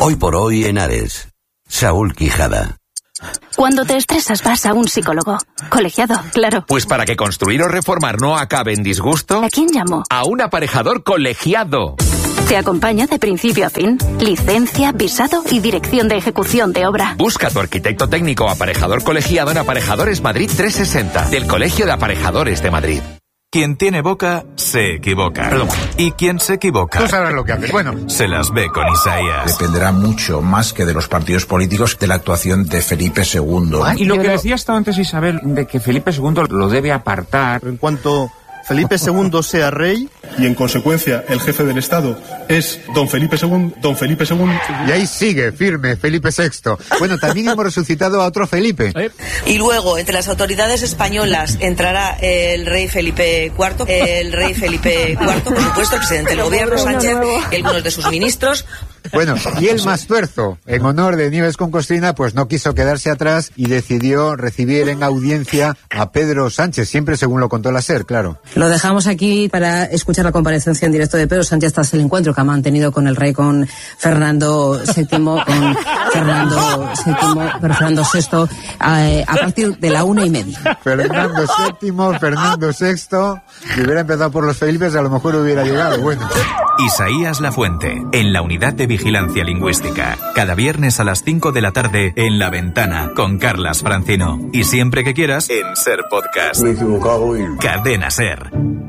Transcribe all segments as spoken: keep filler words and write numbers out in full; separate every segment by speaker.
Speaker 1: Hoy por hoy en Ares. Saúl Quijada.
Speaker 2: Cuando te estresas vas a un psicólogo. Colegiado, claro.
Speaker 3: Pues para que construir o reformar no acabe en disgusto...
Speaker 2: ¿A quién llamo?
Speaker 3: A un aparejador colegiado.
Speaker 2: Te acompaña de principio a fin. Licencia, visado y dirección de ejecución de obra.
Speaker 3: Busca a tu arquitecto técnico o aparejador colegiado en Aparejadores Madrid trescientos sesenta, del Colegio de Aparejadores de Madrid.
Speaker 4: Quien tiene boca, se equivoca. Perdón. Y quien se equivoca...
Speaker 5: Tú sabrás lo que haces. Bueno,
Speaker 4: se las ve con Isaías.
Speaker 6: Dependerá mucho, más que de los partidos políticos, de la actuación de Felipe segundo.
Speaker 5: Ah, y lo que decía hasta antes Isabel, de que Felipe segundo lo debe apartar.
Speaker 7: En cuanto Felipe segundo sea rey,
Speaker 8: y en consecuencia el jefe del Estado es don Felipe segundo, don Felipe segundo.
Speaker 5: Y ahí sigue, firme, Felipe sexto. Bueno, también hemos resucitado a otro Felipe.
Speaker 9: Y luego, entre las autoridades españolas, entrará el rey Felipe cuarto, el rey Felipe cuarto, por supuesto, el presidente del gobierno, Sánchez, y algunos de sus ministros.
Speaker 5: Bueno, y el Mastuerzo, en honor de Nieves con Costrina, pues no quiso quedarse atrás y decidió recibir en audiencia a Pedro Sánchez, siempre según lo contó la SER, claro.
Speaker 10: Lo dejamos aquí para escuchar la comparecencia en directo de Pedro Sánchez tras el encuentro que ha mantenido con el rey, con Fernando séptimo, con Fernando séptimo, Fernando sexto, a, a partir de la una y media.
Speaker 5: Fernando séptimo, Fernando sexto, si hubiera empezado por los Felipes a lo mejor hubiera llegado, bueno.
Speaker 4: Isaías Lafuente, en la Unidad de Vigilancia Lingüística. Cada viernes a las cinco de la tarde en La Ventana con Carlas Francino. Y siempre que quieras en Ser Podcast.
Speaker 11: Me he equivocado y...
Speaker 4: Cadena Ser.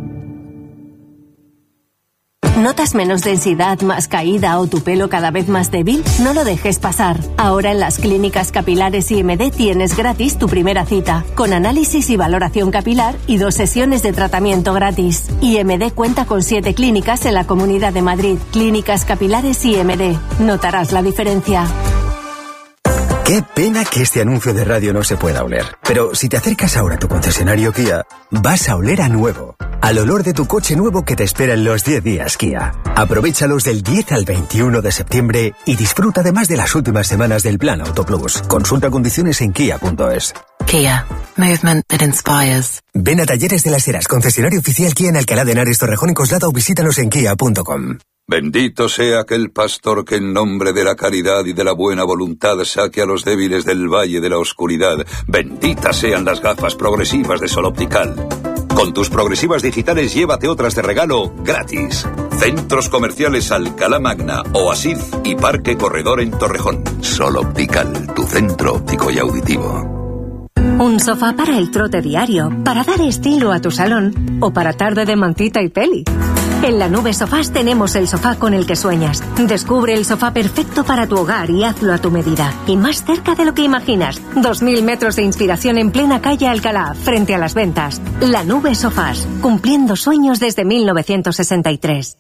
Speaker 12: ¿Notas menos densidad, más caída o tu pelo cada vez más débil? No lo dejes pasar. Ahora en las clínicas capilares I M D tienes gratis tu primera cita, con análisis y valoración capilar y dos sesiones de tratamiento gratis. I M D cuenta con siete clínicas en la Comunidad de Madrid. Clínicas capilares I M D. Notarás la diferencia.
Speaker 13: Qué pena que este anuncio de radio no se pueda oler. Pero si te acercas ahora a tu concesionario Kia, vas a oler a nuevo. Al olor de tu coche nuevo que te espera en los diez días Kia. Aprovéchalos del diez al veintiuno de septiembre y disfruta además de las últimas semanas del Plan Auto Plus. Consulta condiciones en kia punto es.
Speaker 14: Kia. Movement that inspires.
Speaker 13: Ven a Talleres de las Heras, concesionario oficial Kia en Alcalá de Henares, Torrejón y Coslada, o visítanos en kia punto com.
Speaker 15: Bendito sea aquel pastor que en nombre de la caridad y de la buena voluntad saque a los débiles del valle de la oscuridad. Benditas sean las gafas progresivas de Sol Optical. Con tus progresivas digitales llévate otras de regalo gratis. Centros comerciales Alcalá Magna, Oasis y Parque Corredor en Torrejón. Sol Optical, tu centro óptico y auditivo.
Speaker 12: Un sofá para el trote diario, para dar estilo a tu salón o para tarde de mantita y peli. En La Nube Sofás tenemos el sofá con el que sueñas. Descubre el sofá perfecto para tu hogar y hazlo a tu medida. Y más cerca de lo que imaginas. Dos mil metros de inspiración en plena calle Alcalá, frente a las ventas. La Nube Sofás, cumpliendo sueños desde mil novecientos sesenta y tres.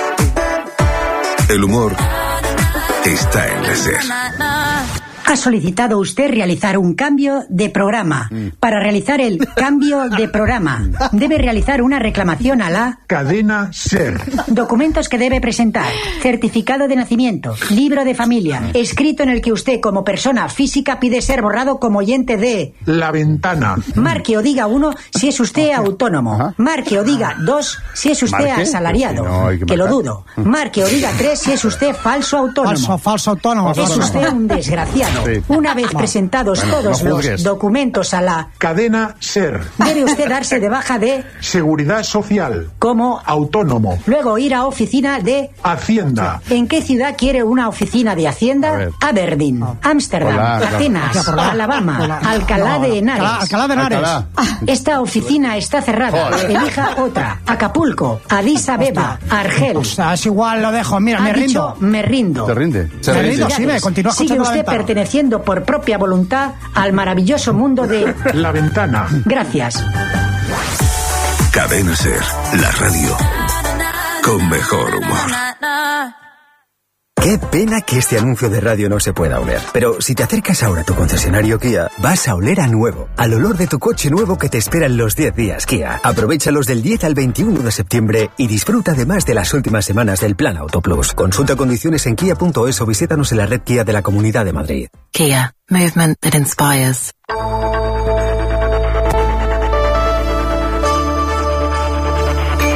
Speaker 15: El humor está en la SER.
Speaker 16: Ha solicitado usted realizar un cambio de programa. Para realizar el cambio de programa, debe realizar una reclamación a la
Speaker 5: Cadena SER.
Speaker 16: Documentos que debe presentar: certificado de nacimiento, libro de familia, escrito en el que usted como persona física pide ser borrado como oyente de
Speaker 5: La Ventana.
Speaker 16: Marque o diga uno si es usted autónomo. Marque o diga dos si es usted
Speaker 5: ¿Marque?
Speaker 16: asalariado.
Speaker 5: Pues si no, hay que
Speaker 16: que lo
Speaker 5: marcar.
Speaker 16: dudo. Marque o diga tres si es usted falso autónomo.
Speaker 17: Falso, falso autónomo.
Speaker 16: Es usted un desgraciado.
Speaker 5: Sí.
Speaker 16: Una vez presentados
Speaker 5: Bueno,
Speaker 16: todos
Speaker 5: no
Speaker 16: los
Speaker 5: juzgues.
Speaker 16: documentos a la
Speaker 5: Cadena SER.
Speaker 16: debe usted darse de baja de
Speaker 5: Seguridad Social.
Speaker 16: como
Speaker 5: Autónomo.
Speaker 16: luego ir a oficina de
Speaker 5: Hacienda.
Speaker 16: ¿En qué ciudad quiere una oficina de
Speaker 5: A
Speaker 16: Hacienda?
Speaker 5: ver.
Speaker 16: Aberdeen, Ámsterdam,
Speaker 5: Hola,
Speaker 16: Atenas,
Speaker 17: Gracias por la-
Speaker 16: Alabama,
Speaker 17: por la-
Speaker 16: Alcalá
Speaker 17: no,
Speaker 16: de
Speaker 17: no,
Speaker 16: Henares.
Speaker 17: Alcalá- Alcalá de Henares.
Speaker 5: Alcalá.
Speaker 16: Ah, esta oficina está cerrada.
Speaker 5: Joder.
Speaker 16: Elija otra. Acapulco, Addis Abeba, Argel.
Speaker 17: O sea, es igual, lo dejo. Mira,
Speaker 16: Ha
Speaker 17: me
Speaker 16: dicho,
Speaker 17: rindo.
Speaker 16: me rindo.
Speaker 5: ¿Te rinde? Se
Speaker 17: Me
Speaker 5: rinde.
Speaker 17: rindo, sí, me continúa
Speaker 16: Sigue
Speaker 17: escuchando La
Speaker 16: usted
Speaker 17: Ventana.
Speaker 16: perteneciendo por propia voluntad al maravilloso mundo de...
Speaker 5: La Ventana.
Speaker 16: Gracias.
Speaker 15: Cadena SER, la radio con mejor humor.
Speaker 13: Qué pena que este anuncio de radio no se pueda oler. Pero si te acercas ahora a tu concesionario Kia, vas a oler a nuevo. Al olor de tu coche nuevo que te espera en los diez días Kia. Aprovéchalos del diez al veintiuno de septiembre y disfruta además de las últimas semanas del Plan Auto Plus. Consulta condiciones en kia punto es o visítanos en la red Kia de la Comunidad de Madrid.
Speaker 14: Kia. Movement that inspires.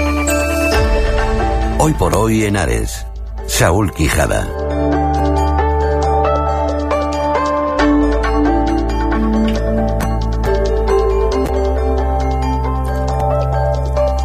Speaker 1: Hoy por hoy en Ares. Saúl Quijada.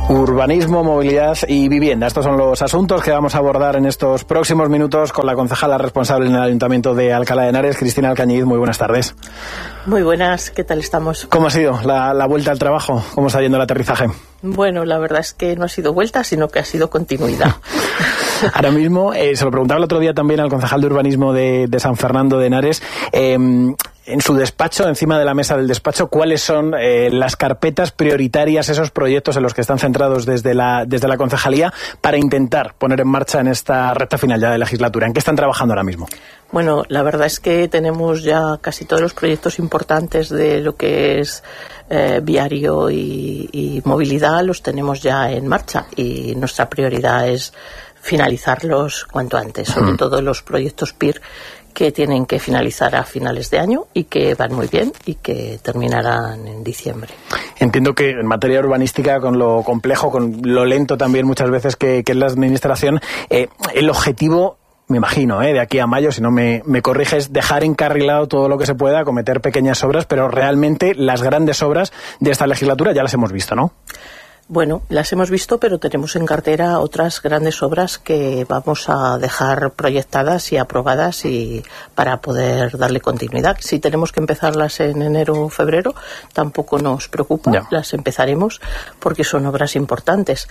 Speaker 11: Urbanismo, movilidad y vivienda. Estos son los asuntos que vamos a abordar en estos próximos minutos con la concejala responsable en el Ayuntamiento de Alcalá de Henares, Cristina Alcañiz. Muy buenas tardes.
Speaker 18: Muy buenas, ¿qué tal estamos?
Speaker 11: ¿Cómo ha sido la, la vuelta al trabajo? ¿Cómo está yendo el aterrizaje?
Speaker 18: Bueno, la verdad es que no ha sido vuelta, sino que ha sido continuidad.
Speaker 11: Ahora mismo, eh, se lo preguntaba el otro día también al concejal de urbanismo de, de San Fernando de Henares, eh, en su despacho, encima de la mesa del despacho, ¿cuáles son eh, las carpetas prioritarias, esos proyectos en los que están centrados desde la, desde la concejalía para intentar poner en marcha en esta recta final ya de legislatura? ¿En qué están trabajando ahora mismo?
Speaker 18: Bueno, la verdad es que tenemos ya casi todos los proyectos importantes de lo que es eh, viario y, y movilidad, los tenemos ya en marcha y nuestra prioridad es finalizarlos cuanto antes, sobre mm. todo los proyectos P I R que tienen que finalizar a finales de año y que van muy bien y que terminarán en diciembre.
Speaker 11: Entiendo que en materia urbanística, con lo complejo, con lo lento también muchas veces que, que es la administración, eh, el objetivo, me imagino, eh, de aquí a mayo, si no me, me corriges, dejar encarrilado todo lo que se pueda, cometer pequeñas obras, pero realmente las grandes obras de esta legislatura ya las hemos visto, ¿no?
Speaker 18: Bueno, las hemos visto, pero tenemos en cartera otras grandes obras que vamos a dejar proyectadas y aprobadas y para poder darle continuidad. Si tenemos que empezarlas en enero o febrero, tampoco nos preocupa, ya. Las empezaremos porque son obras importantes.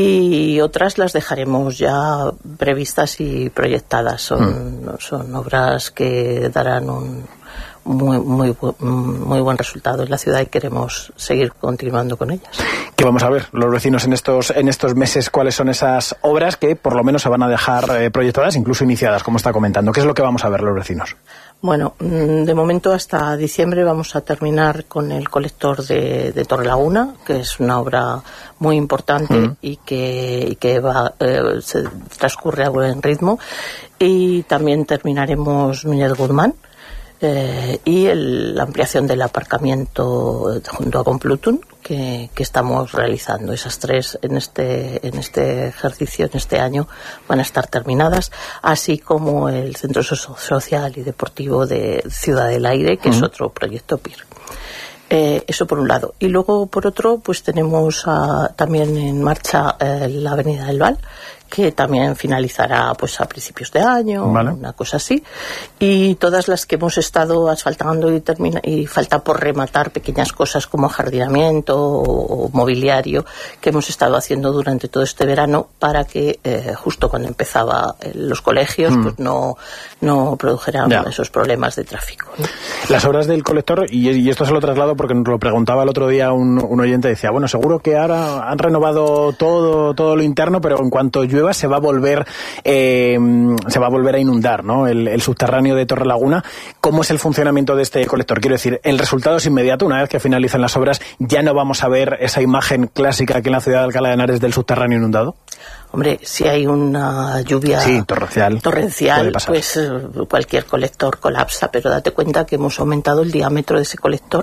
Speaker 18: Y otras las dejaremos ya previstas y proyectadas. Son, mm. son obras que darán un muy muy muy buen resultado en la ciudad y queremos seguir continuando con ellas.
Speaker 11: ¿Qué vamos a ver los vecinos en estos en estos meses? ¿Cuáles son esas obras que por lo menos se van a dejar eh, proyectadas, incluso iniciadas, como está comentando? ¿Qué es lo que vamos a ver los vecinos?
Speaker 18: Bueno, de momento hasta diciembre vamos a terminar con el colector de, de Torrelaguna, que es una obra muy importante mm. y que, y que va, eh, se transcurre a buen ritmo. Y también terminaremos Núñez Guzmán. Eh, y el, la ampliación del aparcamiento junto a Complutum que, que estamos realizando. Esas tres en este en este ejercicio, en este año, van a estar terminadas, así como el Centro Social y Deportivo de Ciudad del Aire, que uh-huh. es otro proyecto P I R. Eh, eso por un lado. Y luego, por otro, pues tenemos uh, también en marcha eh, la Avenida del Val, que también finalizará pues a principios de año, vale. Una cosa así. Y todas las que hemos estado asfaltando y, termina, y falta por rematar pequeñas cosas como jardinamiento o, o mobiliario que hemos estado haciendo durante todo este verano para que eh, justo cuando empezaba eh, los colegios mm. pues no, no produjeran ya. esos problemas de tráfico, ¿no?
Speaker 11: Las obras del colector, y, y esto se lo traslado porque nos lo preguntaba el otro día un, un oyente, decía, bueno, seguro que ahora han renovado todo, todo lo interno, pero en cuanto llueva se va a volver eh, se va a volver a inundar, ¿no? El, el subterráneo de Torrelaguna. ¿Cómo es el funcionamiento de este colector? Quiero decir, el resultado es inmediato. Una vez que finalicen las obras, ya no vamos a ver esa imagen clásica que en la ciudad de Alcalá de Henares del subterráneo inundado.
Speaker 18: Hombre, si hay una lluvia
Speaker 11: sí, torrencial,
Speaker 18: torrencial pues eh, cualquier colector colapsa, pero date cuenta que hemos aumentado el diámetro de ese colector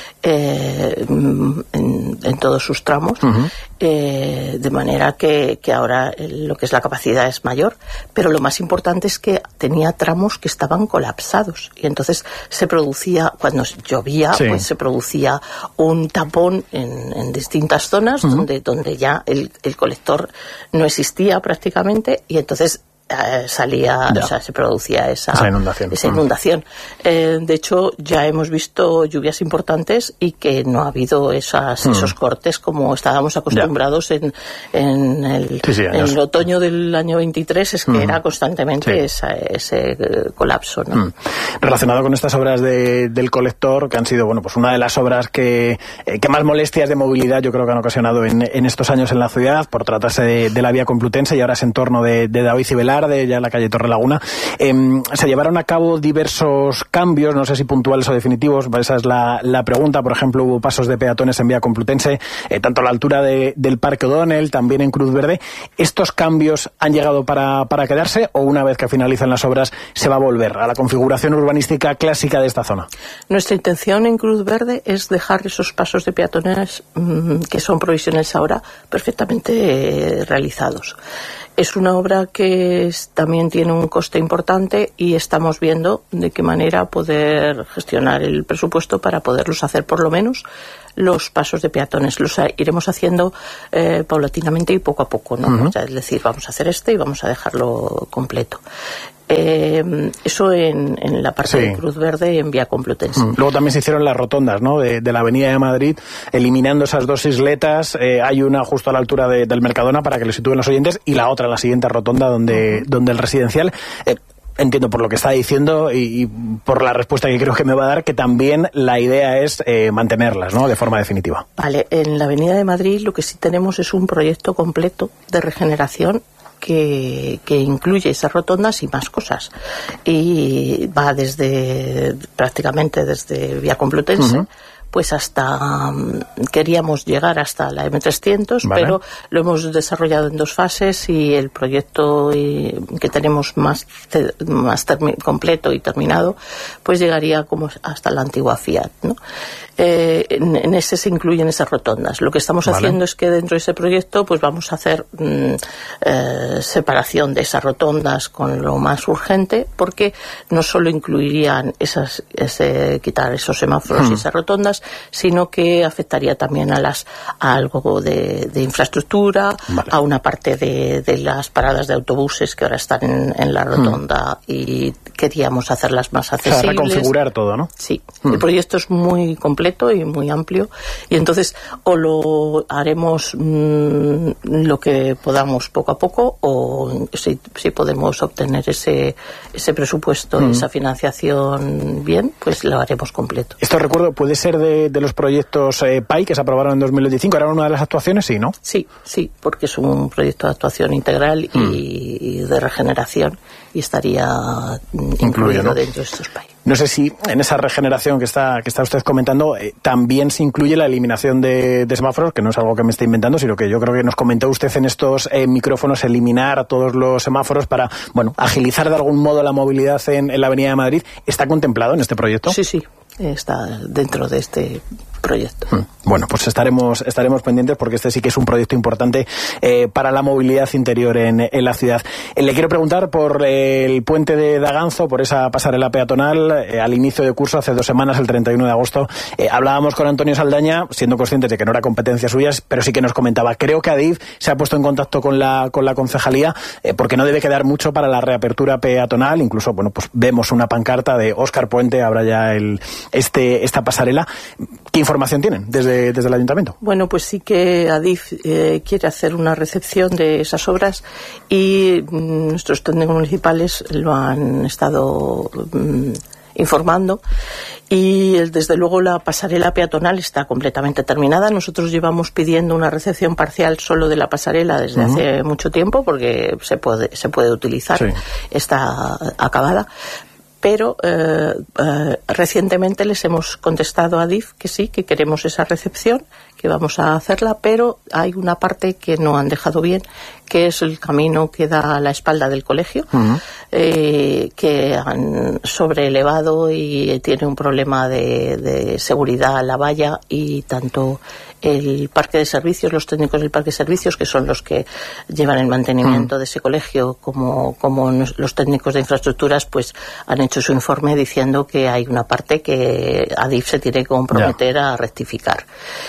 Speaker 18: eh, en, en todos sus tramos, uh-huh. eh, de manera que, que ahora lo que es la capacidad es mayor, pero lo más importante es que tenía tramos que estaban colapsados y entonces se producía, cuando llovía, sí. pues se producía un tapón en, en distintas zonas uh-huh. donde, donde ya el, el colector no existía prácticamente y entonces eh, salía, ya. o sea, se producía esa,
Speaker 11: esa inundación.
Speaker 18: Esa inundación. Mm. Eh, de hecho, ya hemos visto lluvias importantes y que no ha habido esas, mm. esos cortes como estábamos acostumbrados en, en, el,
Speaker 11: sí, sí,
Speaker 18: en el otoño del año veintitrés, es que mm. era constantemente sí. esa, ese eh, colapso, ¿no?
Speaker 11: Mm. Relacionado con estas obras de, del colector, que han sido, bueno, pues una de las obras que, eh, que más molestias de movilidad yo creo que han ocasionado en, en estos años en la ciudad, por tratarse de, de la vía Complutense y ahora es en torno de, de Daoiz y Velarde, ya en la calle Torrelaguna. Eh, se llevaron a cabo diversos cambios, no sé si puntuales o definitivos, esa es la, la pregunta. Por ejemplo, hubo pasos de peatones en vía Complutense, eh, tanto a la altura de, del Parque O'Donnell, también en Cruz Verde. ¿Estos cambios han llegado para, para quedarse o una vez que finalicen las obras se va a volver a la configuración urbanística clásica de esta zona?
Speaker 18: Nuestra intención en Cruz Verde es dejar esos pasos de peatones mmm, que son provisionales ahora perfectamente eh, realizados. Es una obra que es, también tiene un coste importante y estamos viendo de qué manera poder gestionar el presupuesto para poderlos hacer por lo menos los pasos de peatones. Los iremos haciendo eh, paulatinamente y poco a poco, ¿no? Uh-huh. O sea, es decir, vamos a hacer este y vamos a dejarlo completo. Eh, eso en, en la parte sí. de Cruz Verde y en Vía Complutense.
Speaker 11: Mm. Luego también se hicieron las rotondas, ¿no? De, de la Avenida de Madrid, eliminando esas dos isletas. Eh, hay una justo a la altura de, del Mercadona para que lo sitúen los oyentes y la otra en la siguiente rotonda donde, uh-huh. donde el residencial. Eh, Entiendo por lo que está diciendo y, y por la respuesta que creo que me va a dar que también la idea es eh, mantenerlas, ¿no? De forma definitiva.
Speaker 18: Vale, en la Avenida de Madrid lo que sí tenemos es un proyecto completo de regeneración que, que incluye esas rotondas y más cosas. Y va desde, prácticamente desde Vía Complutense, uh-huh. pues hasta, queríamos llegar hasta la eme trescientos, vale. pero lo hemos desarrollado en dos fases y el proyecto que tenemos más, más termi- completo y terminado, pues llegaría como hasta la antigua Fiat, ¿no? Eh, en, en ese se incluyen esas rotondas. Lo que estamos vale. haciendo es que dentro de ese proyecto pues vamos a hacer mm, eh, separación de esas rotondas con lo más urgente, porque no solo incluirían esas, ese, quitar esos semáforos hmm. y esas rotondas, sino que afectaría también a las a algo de, de infraestructura, vale. a una parte de, de las paradas de autobuses que ahora están en, en la rotonda hmm. y queríamos hacerlas más accesibles.
Speaker 11: O sea, reconfigurar todo, ¿no?
Speaker 18: Sí. Hmm. El proyecto es muy completo y muy amplio y entonces o lo haremos mmm, lo que podamos poco a poco o si, si podemos obtener ese ese presupuesto, hmm. esa financiación bien, pues lo haremos completo.
Speaker 11: Esto recuerdo, puede ser de, de los proyectos eh, P A I que se aprobaron en dos mil veinticinco, ¿era una de las actuaciones? Sí, ¿no?
Speaker 18: Sí, sí, porque es un proyecto de actuación integral hmm. y, y de regeneración y estaría incluido, incluido ¿no? dentro de estos P A I.
Speaker 11: No sé si en esa regeneración que está que está usted comentando eh, también se incluye la eliminación de, de semáforos, que no es algo que me esté inventando, sino que yo creo que nos comentó usted en estos eh, micrófonos eliminar todos los semáforos para, bueno, agilizar de algún modo la movilidad en, en la Avenida de Madrid. ¿Está contemplado en este proyecto?
Speaker 18: Sí, sí, está dentro de este proyecto.
Speaker 11: Bueno, pues estaremos estaremos pendientes porque este sí que es un proyecto importante eh, para la movilidad interior en, en la ciudad. Eh, le quiero preguntar por eh, el puente de Daganzo, por esa pasarela peatonal. Eh, al inicio de curso, hace dos semanas, el treinta y uno de agosto, eh, hablábamos con Antonio Saldaña, siendo conscientes de que no era competencia suya, pero sí que nos comentaba. Creo que Adif se ha puesto en contacto con la con la concejalía eh, porque no debe quedar mucho para la reapertura peatonal. Incluso, bueno, pues vemos una pancarta de Óscar Puente, habrá ya el este esta pasarela. ¿Qué información tienen desde, desde el ayuntamiento?
Speaker 18: Bueno, pues sí que Adif eh, quiere hacer una recepción de esas obras y mm, nuestros técnicos municipales lo han estado mm, informando y desde luego la pasarela peatonal está completamente terminada. Nosotros llevamos pidiendo una recepción parcial solo de la pasarela desde uh-huh. hace mucho tiempo porque se puede, se puede utilizar, sí. está acabada. Pero eh, eh, recientemente les hemos contestado a Adif que sí, que queremos esa recepción, que vamos a hacerla, pero hay una parte que no han dejado bien, que es el camino que da a la espalda del colegio, uh-huh. eh, que han sobreelevado y tiene un problema de, de seguridad a la valla y tanto el parque de servicios, los técnicos del parque de servicios, que son los que llevan el mantenimiento uh-huh. de ese colegio, como, como los técnicos de infraestructuras, pues han hecho su informe diciendo que hay una parte que Adif se tiene que comprometer yeah. a rectificar.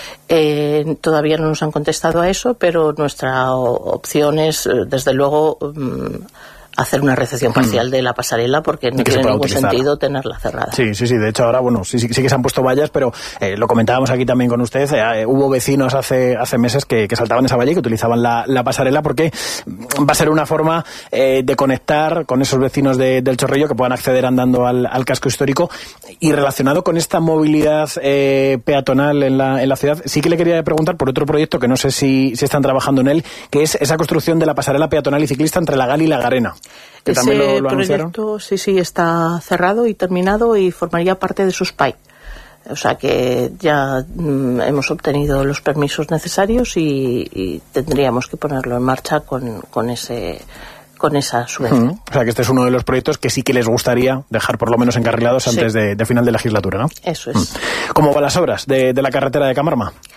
Speaker 18: Eh, todavía no nos han contestado a eso, pero nuestra opción es, desde luego, um, hacer una recepción parcial de la pasarela porque no tiene ningún utilizar. sentido tenerla cerrada.
Speaker 11: Sí, sí, sí. De hecho, ahora, bueno, sí, sí, sí que se han puesto vallas, pero eh, lo comentábamos aquí también con usted. Eh, hubo vecinos hace hace meses que, que saltaban esa valla y que utilizaban la, la pasarela porque va a ser una forma eh, de conectar con esos vecinos de, del Chorrillo que puedan acceder andando al, al casco histórico. Y relacionado con esta movilidad eh, peatonal en la, en la ciudad, sí que le quería preguntar por otro proyecto que no sé si, si están trabajando en él, que es esa construcción de la pasarela peatonal y ciclista entre la Gal y la Garena. Que
Speaker 18: Ese
Speaker 11: también lo, lo
Speaker 18: proyecto sí, sí, está cerrado y terminado y formaría parte de sus P A I. O sea que ya mm, hemos obtenido los permisos necesarios y, y tendríamos que ponerlo en marcha con, con ese... con esa subvención.
Speaker 11: Uh-huh. O sea que este es uno de los proyectos que sí que les gustaría dejar por lo menos encarrilados antes sí. de, de final de legislatura, ¿no?
Speaker 18: Eso es.
Speaker 11: Uh-huh. ¿Cómo van las obras de, de la carretera de Camarma?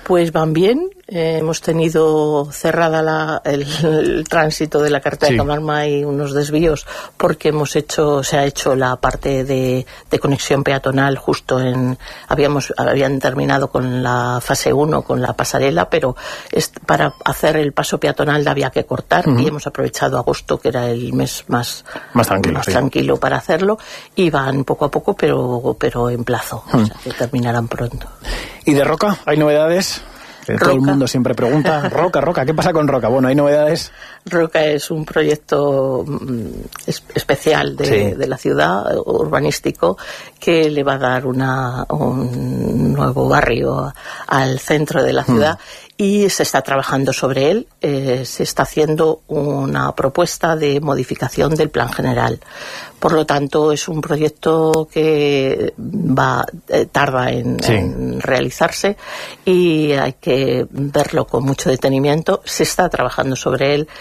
Speaker 18: Pues van bien. Eh, hemos tenido cerrada la, el, el tránsito de la carretera sí. de Camarma y unos desvíos porque hemos hecho, se ha hecho la parte de, de conexión peatonal justo en, habíamos, habían terminado con la fase uno, con la pasarela, pero es, para hacer el paso peatonal había que cortar uh-huh. y hemos aprovechado agosto, que era el mes más,
Speaker 11: más tranquilo,
Speaker 18: más
Speaker 11: sí.
Speaker 18: tranquilo para hacerlo, y van poco a poco, pero, pero en plazo, uh-huh. o sea, que terminarán pronto.
Speaker 11: ¿Y de Roca? ¿Hay novedades? Que todo el mundo siempre pregunta, Roca, Roca, ¿qué pasa con Roca? Bueno, ¿hay novedades?
Speaker 18: Roca es un proyecto es, especial de, sí. de la ciudad, urbanístico, que le va a dar una, un nuevo barrio al centro de la ciudad. Mm. Y se está trabajando sobre él, eh, se está haciendo una propuesta de modificación del plan general. Por lo tanto, es un proyecto que va eh, tarda en, sí. en realizarse y hay que verlo con mucho detenimiento. Se está trabajando sobre él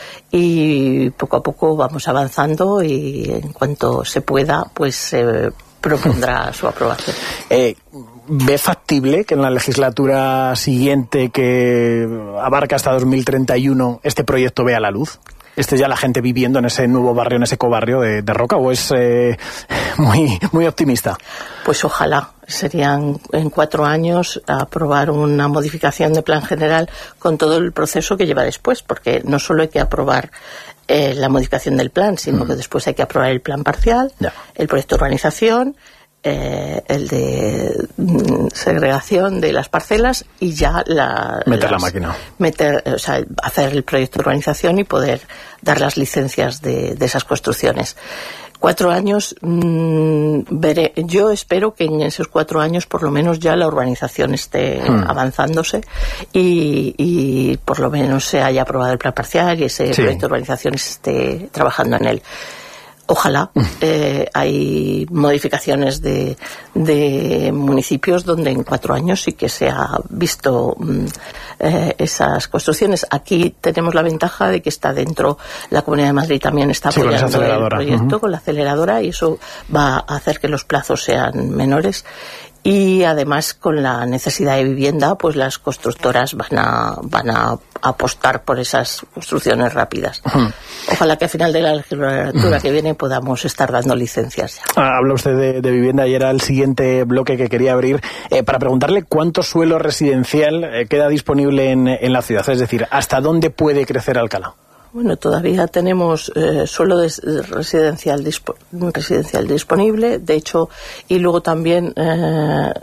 Speaker 18: y poco a poco vamos avanzando y en cuanto se pueda, pues se eh, propondrá su aprobación.
Speaker 11: Eh, ¿Ve factible que en la legislatura siguiente, que abarca hasta dos mil treinta y uno, este proyecto vea la luz? ¿Esté ya la gente viviendo en ese nuevo barrio, en ese cobarrio de, de Roca, o es eh, muy, muy optimista?
Speaker 18: Pues ojalá. Serían en cuatro años aprobar una modificación de plan general con todo el proceso que lleva después, porque no solo hay que aprobar eh, la modificación del plan, sino mm. que después hay que aprobar el plan parcial, ya. el proyecto de urbanización, Eh, el de mm, segregación de las parcelas y ya la
Speaker 11: meter
Speaker 18: las,
Speaker 11: la máquina
Speaker 18: meter, o sea, hacer el proyecto de urbanización y poder dar las licencias de, de esas construcciones. Cuatro años, mmm, veré, yo espero que en esos cuatro años por lo menos ya la urbanización esté hmm. avanzándose y, y por lo menos se haya aprobado el plan parcial y ese sí. proyecto de urbanización se esté trabajando en él. Ojalá. Eh, hay modificaciones de, de municipios donde en cuatro años sí que se ha visto eh, esas construcciones. Aquí tenemos la ventaja de que está dentro, la Comunidad de Madrid también está
Speaker 11: sí,
Speaker 18: apoyando el proyecto
Speaker 11: uh-huh.
Speaker 18: con la aceleradora y eso va a hacer que los plazos sean menores. Y además con la necesidad de vivienda, pues las constructoras van a van a apostar por esas construcciones rápidas. Uh-huh. Ojalá que al final de la legislatura uh-huh. que viene podamos estar dando licencias ya.
Speaker 11: Ah, habla usted de, de vivienda y era el siguiente bloque que quería abrir eh, para preguntarle cuánto suelo residencial eh, queda disponible en, en la ciudad, es decir, ¿hasta dónde puede crecer Alcalá?
Speaker 18: Bueno, todavía tenemos eh, suelo de residencial, dispo, residencial disponible, de hecho, y luego también eh,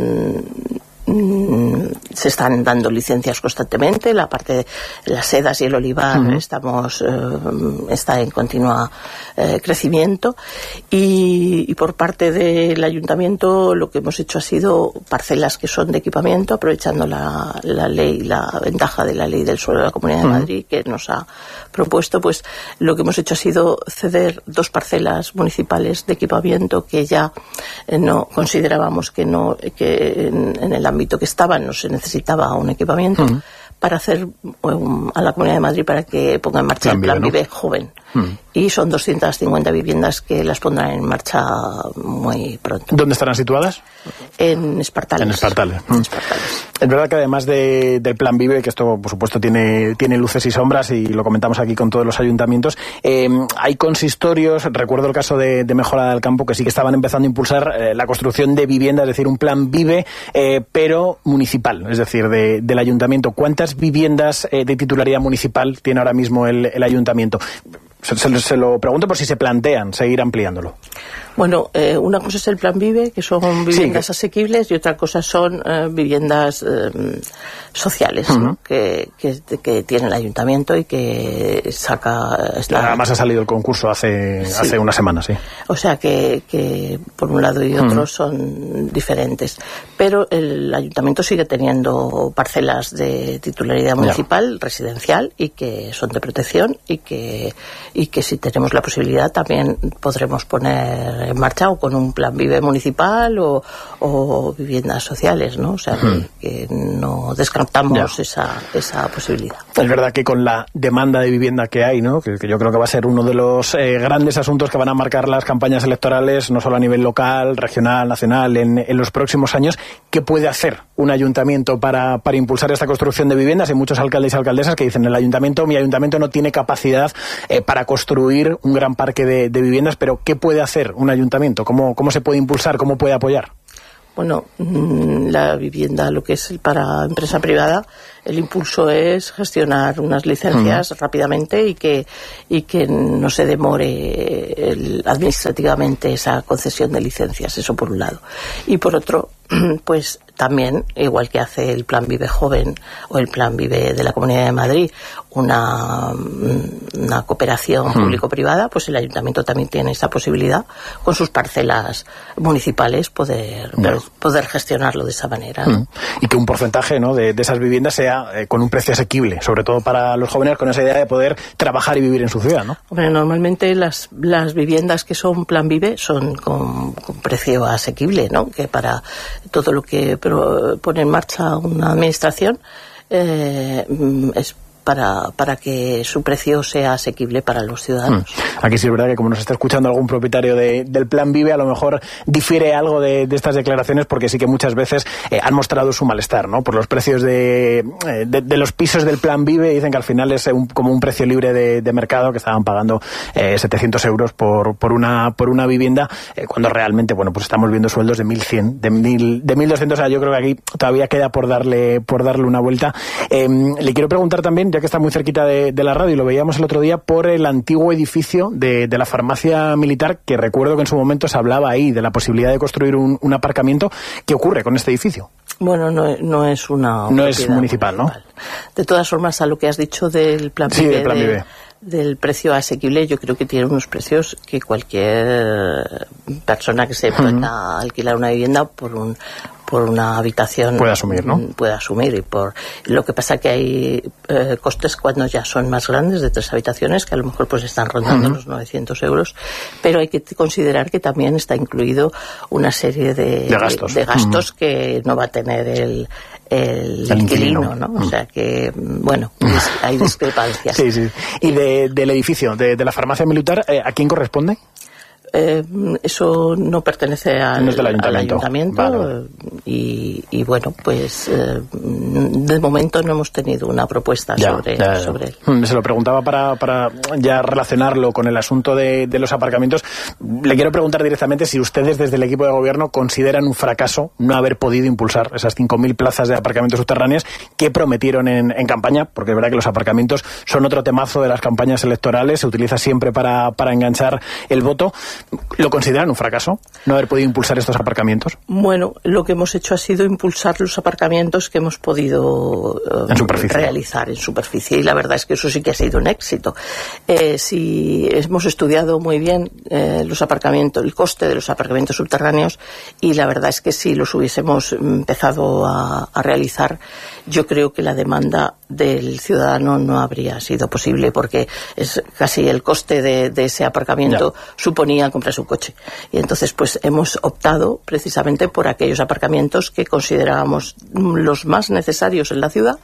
Speaker 18: mm, se están dando licencias constantemente, la parte de las sedas y el olivar uh-huh. estamos eh, está en continua eh, crecimiento y, y por parte del ayuntamiento lo que hemos hecho ha sido parcelas que son de equipamiento, aprovechando la, la ley, la ventaja de la ley del suelo de la Comunidad de Madrid uh-huh. que nos ha propuesto, pues lo que hemos hecho ha sido ceder dos parcelas municipales de equipamiento que ya eh, no considerábamos que no que en, en el ámbito que estaban no se necesitaba un equipamiento uh-huh. para hacer um, a la Comunidad de Madrid para que ponga en marcha plan el Plan Vive, ¿no? joven. Uh-huh. Y son doscientas cincuenta viviendas que las pondrán en marcha muy pronto.
Speaker 11: ¿Dónde estarán situadas?
Speaker 18: En Espartales.
Speaker 11: En Espartales.
Speaker 18: En Espartales.
Speaker 11: Es verdad que además de, del Plan Vive, que esto por supuesto tiene, tiene luces y sombras y lo comentamos aquí con todos los ayuntamientos, eh, hay consistorios, recuerdo el caso de, de Mejora del Campo, que sí que estaban empezando a impulsar eh, la construcción de viviendas, es decir, un Plan Vive, eh, pero municipal, es decir, de, del ayuntamiento. ¿Cuántas viviendas eh, de titularidad municipal tiene ahora mismo el, el ayuntamiento? Se, se, se lo pregunto por si se plantean seguir ampliándolo.
Speaker 18: Bueno, eh, una cosa es el Plan Vive, que son viviendas
Speaker 11: sí, que...
Speaker 18: asequibles, y otra cosa son eh, viviendas eh, sociales, uh-huh. ¿no? que, que, que tiene el ayuntamiento y que saca... Esta...
Speaker 11: Además ha salido el concurso hace, sí. hace una semana, sí.
Speaker 18: O sea que, que por un lado y otro uh-huh. son diferentes. Pero el ayuntamiento sigue teniendo parcelas de titularidad municipal, yeah. residencial, y que son de protección y que y que si tenemos la posibilidad también podremos poner en marcha o con un plan Vive municipal o, o viviendas sociales, ¿no? O sea, hmm. que, que no descartamos esa, esa posibilidad.
Speaker 11: Es verdad que con la demanda de vivienda que hay, ¿no? que, que yo creo que va a ser uno de los eh, grandes asuntos que van a marcar las campañas electorales, no solo a nivel local, regional, nacional, en, en los próximos años. ¿Qué puede hacer un ayuntamiento para, para impulsar esta construcción de viviendas? Hay muchos alcaldes y alcaldesas que dicen, el ayuntamiento, mi ayuntamiento no tiene capacidad eh, para construir un gran parque de, de viviendas, pero ¿qué puede hacer un ayuntamiento? ¿Cómo, cómo se puede impulsar? ¿Cómo puede apoyar?
Speaker 18: Bueno, la vivienda, lo que es para empresa privada, el impulso es gestionar unas licencias uh-huh. rápidamente y que y que no se demore el, administrativamente esa concesión de licencias, eso por un lado. Y por otro, pues también, igual que hace el Plan Vive Joven o el Plan Vive de la Comunidad de Madrid, una, una cooperación uh-huh. público-privada, pues el ayuntamiento también tiene esa posibilidad con sus parcelas municipales poder, no. poder gestionarlo de esa manera, ¿no?
Speaker 11: Uh-huh. Y que un porcentaje, ¿no?, de, de esas viviendas sea eh, con un precio asequible, sobre todo para los jóvenes, con esa idea de poder trabajar y vivir en su ciudad, ¿no?
Speaker 18: Hombre, normalmente las, las viviendas que son Plan Vive son con, con precio asequible, ¿no? Que para todo lo que pero, pone en marcha una administración eh, es para para que su precio sea asequible para los ciudadanos.
Speaker 11: Hmm. Aquí sí es verdad que como nos está escuchando algún propietario de, del Plan Vive, a lo mejor difiere algo de, de estas declaraciones, porque sí que muchas veces eh, han mostrado su malestar, ¿no?, por los precios de, de, de los pisos del Plan Vive. Dicen que al final es un, como un precio libre de, de mercado, que estaban pagando eh, setecientos euros por, por una por una vivienda, eh, cuando realmente, bueno, pues estamos viendo sueldos de mil cien, de mil de mil doscientos. O sea, yo creo que aquí todavía queda por darle por darle una vuelta. Eh, le quiero preguntar también, ya que está muy cerquita de, de la radio, y lo veíamos el otro día, por el antiguo edificio de, de la farmacia militar, que recuerdo que en su momento se hablaba ahí de la posibilidad de construir un, un aparcamiento. ¿Qué ocurre con este edificio?
Speaker 18: Bueno, no, no es una...
Speaker 11: No es municipal, municipal, ¿no?
Speaker 18: De todas formas, a lo que has dicho del Plan
Speaker 11: sí,
Speaker 18: Vive,
Speaker 11: del, plan
Speaker 18: de,
Speaker 11: Vive.
Speaker 18: del precio asequible, yo creo que tiene unos precios que cualquier persona que se pueda uh-huh. alquilar una vivienda por un por una habitación
Speaker 11: puede asumir, ¿no?
Speaker 18: Puede asumir. Y por lo que pasa que hay eh, costes cuando ya son más grandes, de tres habitaciones, que a lo mejor pues están rondando uh-huh. los novecientos euros, pero hay que considerar que también está incluido una serie de,
Speaker 11: de gastos,
Speaker 18: de, de gastos
Speaker 11: uh-huh.
Speaker 18: que no va a tener el el,
Speaker 11: el
Speaker 18: inquilino,
Speaker 11: inquilino,
Speaker 18: ¿no? Uh-huh. O sea que, bueno, hay discrepancias.
Speaker 11: Sí, sí. ¿Y de, del edificio, de, de la farmacia militar, eh, a quién corresponde?
Speaker 18: Eh, eso no pertenece al,
Speaker 11: no es del ayuntamiento,
Speaker 18: al ayuntamiento
Speaker 11: vale.
Speaker 18: y, y bueno, pues eh, de momento no hemos tenido una propuesta
Speaker 11: ya,
Speaker 18: sobre,
Speaker 11: ya, ya.
Speaker 18: sobre él.
Speaker 11: Se lo preguntaba para, para ya relacionarlo con el asunto de, de los aparcamientos. Le quiero preguntar directamente si ustedes desde el equipo de gobierno consideran un fracaso no haber podido impulsar esas cinco mil plazas de aparcamientos subterráneos que prometieron en, en campaña, porque es verdad que los aparcamientos son otro temazo de las campañas electorales, se utiliza siempre para, para enganchar el voto. ¿Lo consideran un fracaso no haber podido impulsar estos aparcamientos?
Speaker 18: Bueno, lo que hemos hecho ha sido impulsar los aparcamientos que hemos podido uh,
Speaker 11: en superficie.
Speaker 18: realizar en superficie, y la verdad es que eso sí que ha sido un éxito. Eh, si hemos estudiado muy bien eh, los aparcamientos, el coste de los aparcamientos subterráneos, y la verdad es que si los hubiésemos empezado a, a realizar, yo creo que la demanda del ciudadano no habría sido posible, porque es casi el coste de, de ese aparcamiento ya. suponía comprarse un coche. Y entonces pues hemos optado precisamente por aquellos aparcamientos que considerábamos los más necesarios en la ciudad,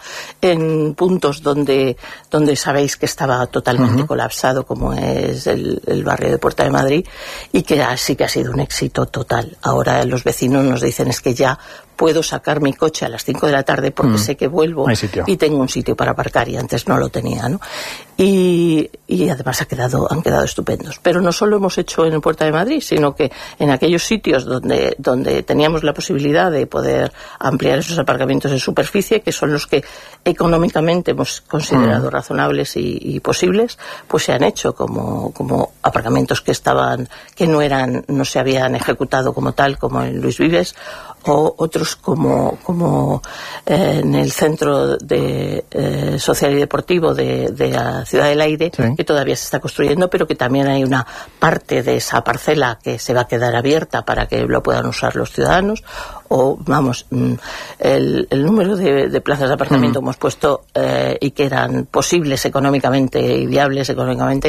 Speaker 18: en puntos donde donde sabéis que estaba totalmente uh-huh. colapsado, como es el, el barrio de Puerta de Madrid, y que sí que ha sido un éxito total. Ahora los vecinos nos dicen es que ya puedo sacar mi coche a las cinco de la tarde porque mm. sé que vuelvo y tengo un sitio para aparcar, y antes no lo tenía, ¿no? Y, y además ha quedado, han quedado estupendos. Pero no solo hemos hecho en Puerta de Madrid, sino que en aquellos sitios donde, donde teníamos la posibilidad de poder ampliar esos aparcamientos en superficie, que son los que económicamente hemos considerado mm. razonables y, y posibles, pues se han hecho como, como aparcamientos que estaban, que no eran, no se habían ejecutado como tal, como en Luis Vives, o otros como como eh, en el centro de eh, social y deportivo de, de la Ciudad del Aire, sí. que todavía se está construyendo, pero que también hay una parte de esa parcela que se va a quedar abierta para que lo puedan usar los ciudadanos. O vamos, el, el número de, de plazas de aparcamiento mm. hemos puesto eh, y que eran posibles económicamente y viables económicamente,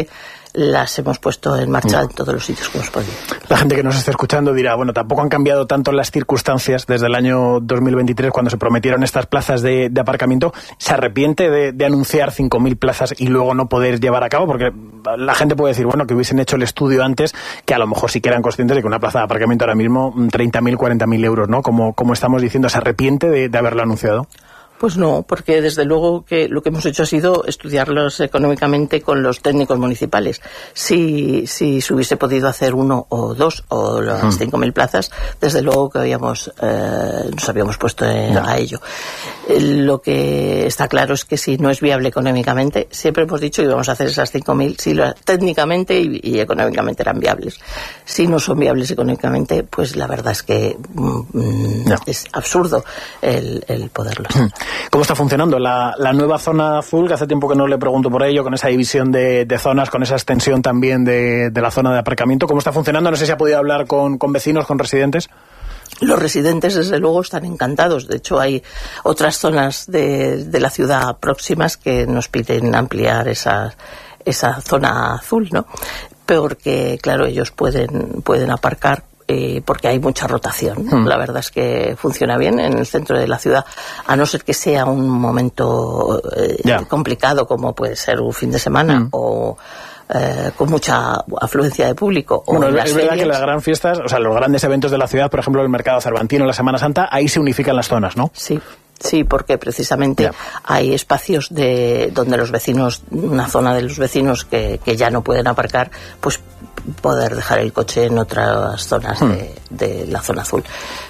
Speaker 18: las hemos puesto en marcha en todos los sitios que hemos podido.
Speaker 11: La gente que nos esté escuchando dirá, bueno, tampoco han cambiado tanto las circunstancias desde el año dos mil veintitrés, cuando se prometieron estas plazas de, de aparcamiento. ¿Se arrepiente de, de anunciar cinco mil plazas y luego no poder llevar a cabo? Porque la gente puede decir, bueno, que hubiesen hecho el estudio antes, que a lo mejor sí que eran conscientes de que una plaza de aparcamiento ahora mismo treinta mil, cuarenta mil euros, ¿no? Como, como estamos diciendo, ¿se arrepiente de, de haberlo anunciado?
Speaker 18: Pues no, porque desde luego que lo que hemos hecho ha sido estudiarlos económicamente con los técnicos municipales. Si, si se hubiese podido hacer uno o dos o las cinco mil plazas, desde luego que habíamos, eh, nos habíamos puesto en, no. a ello. Eh, lo que está claro es que si no es viable económicamente, siempre hemos dicho que íbamos a hacer esas cinco mil, si lo, técnicamente y, y económicamente eran viables. Si no son viables económicamente, pues la verdad es que mm, no. es absurdo el, el poderlos hacer.
Speaker 11: ¿Cómo está funcionando la, la nueva zona azul? Que hace tiempo que no le pregunto por ello, con esa división de, de zonas, con esa extensión también de, de la zona de aparcamiento. ¿Cómo está funcionando? No sé si ha podido hablar con, con vecinos, con residentes.
Speaker 18: Los residentes, desde luego, están encantados. De hecho, hay otras zonas de, de la ciudad próximas que nos piden ampliar esa, esa zona azul, ¿no? Porque, claro, ellos pueden, pueden aparcar Eh, porque hay mucha rotación. Hmm. La verdad es que funciona bien en el centro de la ciudad, a no ser que sea un momento eh, yeah. complicado, como puede ser un fin de semana hmm. o eh, con mucha afluencia de público.
Speaker 11: Bueno,
Speaker 18: o
Speaker 11: es
Speaker 18: las
Speaker 11: verdad
Speaker 18: ferias.
Speaker 11: Que las gran fiestas, o sea, los grandes eventos de la ciudad, por ejemplo, el Mercado Cervantino, la Semana Santa, ahí se unifican las zonas, ¿no?
Speaker 18: Sí. Sí, porque precisamente yeah. hay espacios de donde los vecinos, una zona de los vecinos que, que ya no pueden aparcar, pues poder dejar el coche en otras zonas hmm. de, de la zona azul.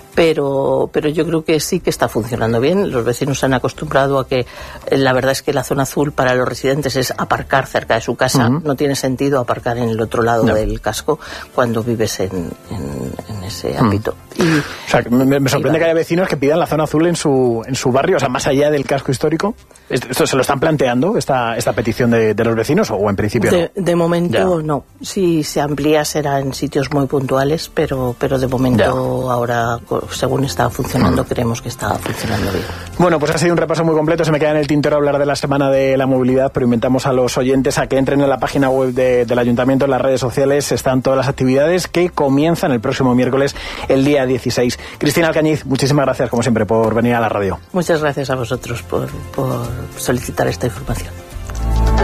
Speaker 18: Pero, pero yo creo que sí que está funcionando bien. Los vecinos se han acostumbrado a que la verdad es que la zona azul para los residentes es aparcar cerca de su casa. Uh-huh. No tiene sentido aparcar en el otro lado no. del casco cuando vives en, en, en ese uh-huh. ámbito. Y,
Speaker 11: o sea, me, me sorprende que haya vecinos que pidan la zona azul en su, en su barrio, o sea, más allá del casco histórico. ¿Esto se lo están planteando, esta, esta petición de, de los vecinos, o en principio
Speaker 18: de,
Speaker 11: no?
Speaker 18: De momento
Speaker 11: ya.
Speaker 18: no. Si se amplía será en sitios muy puntuales, pero, pero de momento ya. ahora, según está funcionando, creemos que está funcionando bien.
Speaker 11: Bueno, pues ha sido un repaso muy completo. Se me queda en el tintero hablar de la Semana de la Movilidad, pero invitamos a los oyentes a que entren en la página web de, del Ayuntamiento, en las redes sociales. Están todas las actividades que comienzan el próximo miércoles, el día dieciséis. Cristina Alcañiz, muchísimas gracias, como siempre, por venir a la radio.
Speaker 18: Muchas gracias a vosotros por, por solicitar esta información.